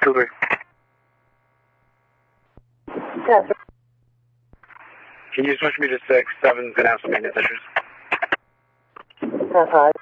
2-3. Yes. Can you switch me to 6? 7's going to have some maintenance issues. Hi.